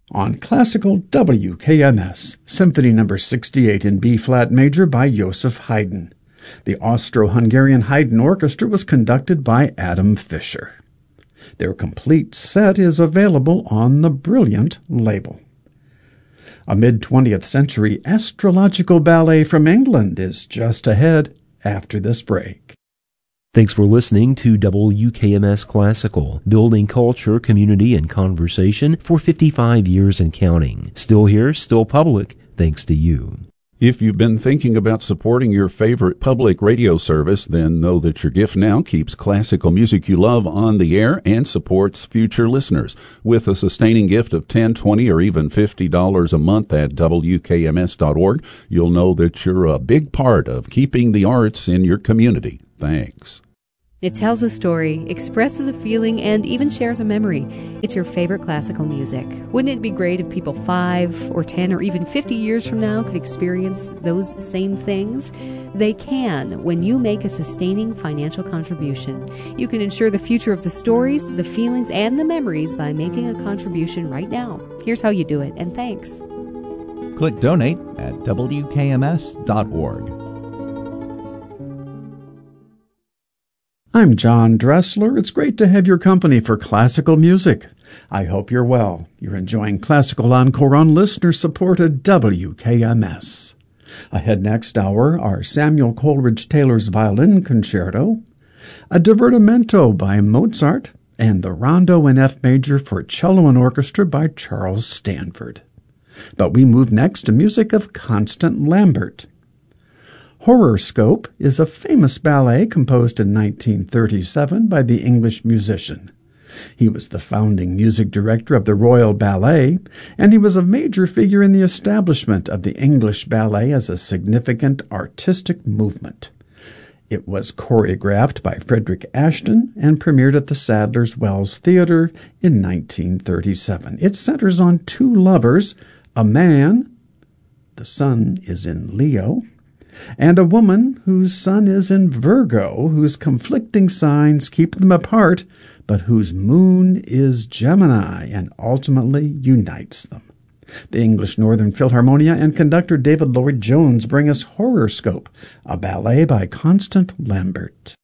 On classical WKMS, Symphony No. 68 in B-flat major by Joseph Haydn. The Austro-Hungarian Haydn Orchestra was conducted by Adam Fischer. Their complete set is available on the Brilliant label. A mid-20th century astrological ballet from England is just ahead after this break. Thanks for listening to WKMS Classical, building culture, community, and conversation for 55 years and counting. Still here, still public, thanks to you. If you've been thinking about supporting your favorite public radio service, then know that your gift now keeps classical music you love on the air and supports future listeners. With a sustaining gift of $10, $20, or even $50 a month at WKMS.org, you'll know that you're a big part of keeping the arts in your community. Thanks. It tells a story, expresses a feeling, and even shares a memory. It's your favorite classical music. Wouldn't it be great if people 5 or 10 or even 50 years from now could experience those same things? They can when you make a sustaining financial contribution. You can ensure the future of the stories, the feelings, and the memories by making a contribution right now. Here's how you do it, and thanks. Click Donate at WKMS.org. I'm John Dressler. It's great to have your company for classical music. I hope you're well. You're enjoying Classical Encore on listener-supported WKMS. Ahead next hour are Samuel Coleridge Taylor's Violin Concerto, a Divertimento by Mozart, and the Rondo in F major for cello and orchestra by Charles Stanford. But we move next to music of Constant Lambert. Horoscope is a famous ballet composed in 1937 by the English musician. He was the founding music director of the Royal Ballet, and he was a major figure in the establishment of the English ballet as a significant artistic movement. It was choreographed by Frederick Ashton and premiered at the Sadler's Wells Theatre in 1937. It centers on two lovers, a man, the sun is in Leo, and a woman whose sun is in Virgo, whose conflicting signs keep them apart, but whose moon is Gemini and ultimately unites them. The English Northern Philharmonia and conductor David Lloyd Jones bring us Horoscope, a ballet by Constant Lambert.